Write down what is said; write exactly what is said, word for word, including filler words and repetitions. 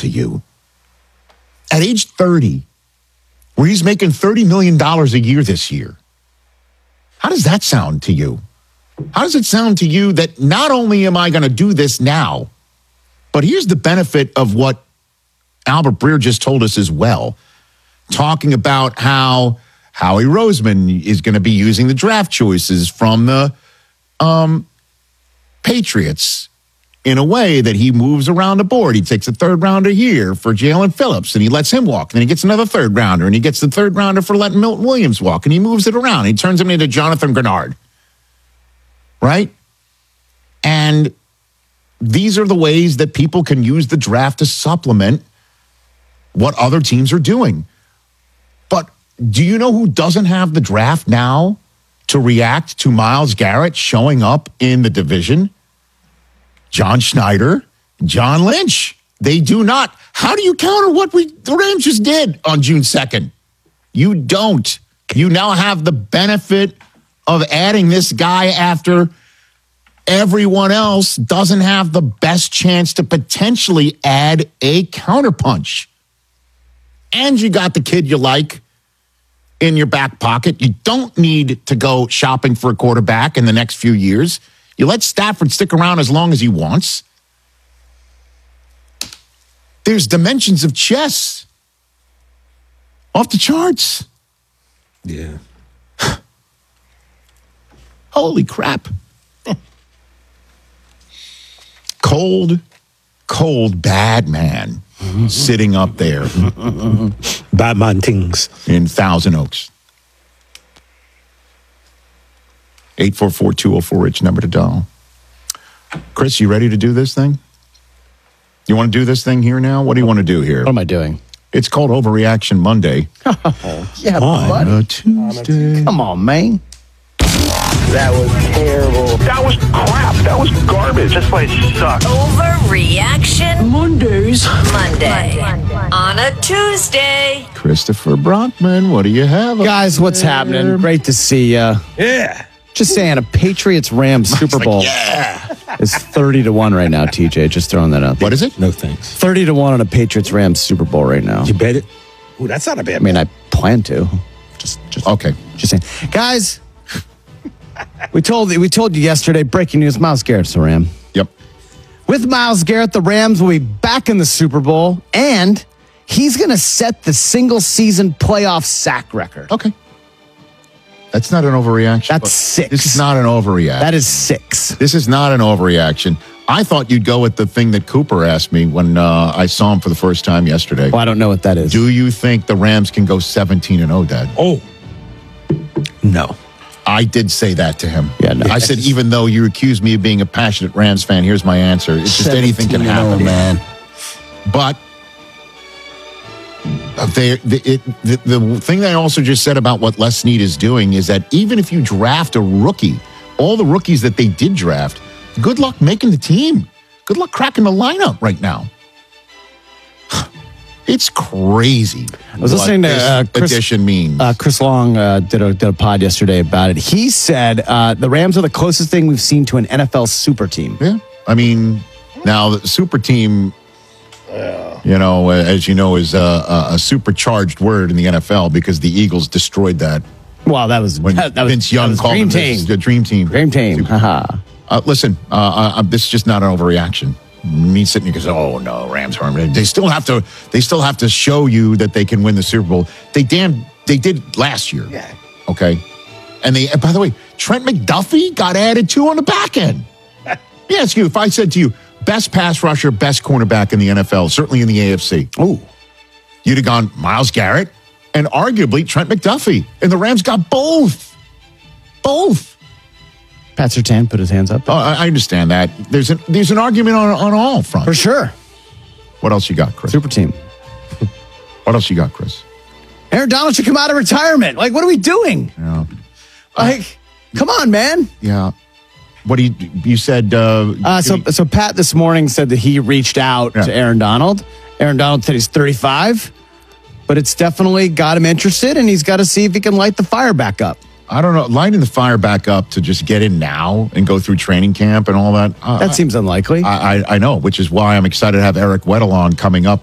to you? At age thirty, where he's making thirty million dollars a year this year. How does that sound to you? How does it sound to you that not only am I going to do this now, but here's the benefit of what Albert Breer just told us as well, talking about how Howie Roseman is going to be using the draft choices from the um, Patriots in a way that he moves around the board. He takes a third rounder here for Jalen Phillips, and he lets him walk. And then he gets another third rounder, and he gets the third rounder for letting Milton Williams walk, and he moves it around. He turns him into Jonathan Grenard. Right? And these are the ways that people can use the draft to supplement what other teams are doing. But do you know who doesn't have the draft now to react to Myles Garrett showing up in the division? John Schneider, John Lynch. They do not. How do you counter what we the Rams just did on June second? You don't. You now have the benefit of adding this guy after everyone else doesn't have the best chance to potentially add a counterpunch. And you got the kid you like in your back pocket. You don't need to go shopping for a quarterback in the next few years. You let Stafford stick around as long as he wants. There's dimensions of chess off the charts. Yeah. Holy crap. Cold, cold, bad man mm-hmm. sitting up there. Bad man things. In Thousand Oaks. eight four four, two oh four, Rich, number to dial. Chris, you ready to do this thing? You want to do this thing here now? What do you want to do here? What am I doing? It's called Overreaction Monday. Oh, yeah, on buddy. a Tuesday. Come on, man. That was terrible. That was crap. That was garbage. This place sucks. Overreaction Mondays. Monday. Monday. On a Tuesday. Christopher Brockman, what do you have? Guys, what's there? happening? Great to see you. Yeah. Just saying, a Patriots-Rams Super Bowl like, yeah. is thirty to one right now, T J. Just throwing that out there. What is it? No thanks. thirty to one on a Patriots-Rams Super Bowl right now. You bet it? Ooh, that's not a bad I mean, I plan to. Just, just Okay. Just saying. Guys, we told we told you yesterday, breaking news, Myles Garrett's a Ram. Yep. With Myles Garrett, the Rams will be back in the Super Bowl, and he's going to set the single-season playoff sack record. Okay. That's not an overreaction. That's six. This is not an overreaction. That is six. This is not an overreaction. I thought you'd go with the thing that Cooper asked me when uh, I saw him for the first time yesterday. Well, I don't know what that is. Do you think the Rams can go seventeen and oh, Dad? Oh. No. I did say that to him. Yeah, no. I said, even though you accuse me of being a passionate Rams fan, here's my answer. It's just anything can happen, man. But they, the, it, the, the thing that I also just said about what Les Snead is doing is that even if you draft a rookie, all the rookies that they did draft, good luck making the team. Good luck cracking the lineup right now. It's crazy. I was listening to uh, Chris, addition means. Uh, Chris Long uh, did, a, did a pod yesterday about it. He said uh, the Rams are the closest thing we've seen to an N F L super team. Yeah. I mean, now the super team, yeah. you know, as you know, is a, a supercharged word in the N F L because the Eagles destroyed that. Wow, that was when that, that Vince was, Young that was called dream them team. the dream team. Dream team. Haha. Uh, listen, uh, uh, this is just not an overreaction. Me sitting here goes, oh no, Rams aren't. They still have to. They still have to show you that they can win the Super Bowl. They damn. They did last year. Yeah. Okay. And they. And by the way, Trent McDuffie got added to on the back end. Yes, you. If I said to you, best pass rusher, best cornerback in the N F L, certainly in the A F C. Oh, you'd have gone Myles Garrett and arguably Trent McDuffie, and the Rams got both. Both. Pat Surtain put his hands up. Oh, I understand that. There's an there's an argument on on all fronts. For sure. What else you got, Chris? Super team. What else you got, Chris? Aaron Donald should come out of retirement. Like, what are we doing? Yeah. Like, come on, man. Yeah. What do you you said? Uh, uh, so so Pat this morning said that he reached out yeah. to Aaron Donald. Aaron Donald said he's thirty-five, but it's definitely got him interested, and he's got to see if he can light the fire back up. I don't know, lighting the fire back up to just get in now and go through training camp and all that. Uh, that seems unlikely. I, I, I know, which is why I'm excited to have Eric Weddle on coming up